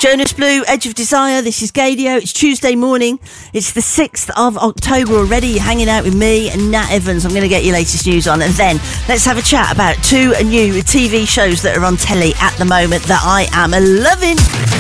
Jonas Blue, Edge of Desire. This is Gadio. It's Tuesday morning. It's the 6th of October already. You're hanging out with me and Nat Evans. I'm going to get your latest news on. And then let's have a chat about 2 new TV shows that are on telly at the moment that I am loving.